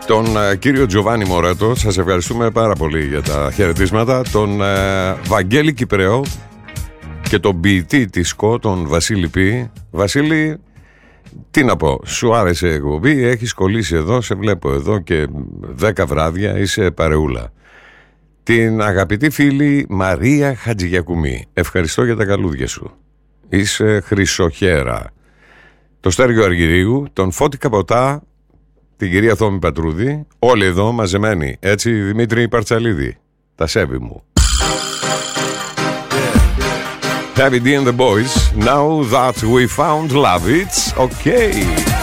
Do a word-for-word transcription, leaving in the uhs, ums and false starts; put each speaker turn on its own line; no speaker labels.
Τον uh, κύριο Τζοβάνι Μορέτο, σας ευχαριστούμε πάρα πολύ για τα χαιρετίσματα. Τον uh, Βαγγέλη Κυπρέο και τον ποιητή της ΣΚΟ, τον Βασίλη Πι. Βασίλη, τι να πω, σου άρεσε η εκπομπή, έχεις κολλήσει εδώ, σε βλέπω εδώ και δέκα βράδια, είσαι παρεούλα. Την αγαπητή φίλη Μαρία Χατζηγιακουμή, ευχαριστώ για τα καλούδια σου. Είσαι χρυσοχέρα. Το Στέργιο Αργυρίου, τον Φώτη Καποτά, την κυρία Θόμη Πατρούδη, όλοι εδώ μαζεμένοι. Έτσι, Δημήτρη Παρτσαλίδη, τα σέβη μου. Heavy D and the Boys, now that we found love, it's okay.